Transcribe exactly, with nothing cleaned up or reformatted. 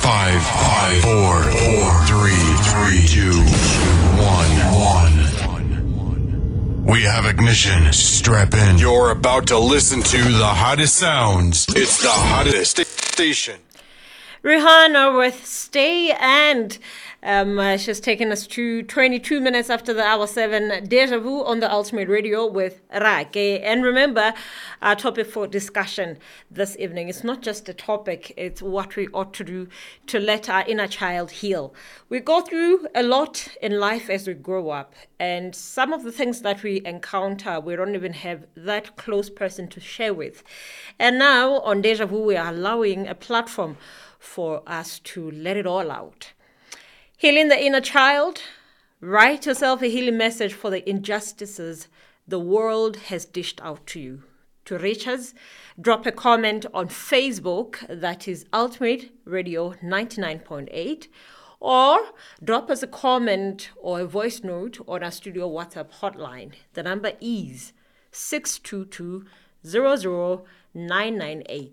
Five, five, four, four, three, three, two, one, one. We have ignition. Strap in. You're about to listen to the hottest sounds. It's the hottest sta- station. Rihanna with Stay, and um, uh, she's taken us to twenty-two minutes after the hour seven. Deja Vu on the Ultimate Radio with Rake. And remember, our topic for discussion this evening is not just a topic, it's what we ought to do to let our inner child heal. We go through a lot in life as we grow up, and some of the things that we encounter, we don't even have that close person to share with. And now on Deja Vu, we are allowing a platform for us to let it all out. Healing the inner child, write yourself a healing message for the injustices the world has dished out to you. To reach us, drop a comment on Facebook, that is Ultimate Radio ninety-nine point eight, or drop us a comment or a voice note on our studio WhatsApp hotline. The number is six two two, zero zero nine nine eight.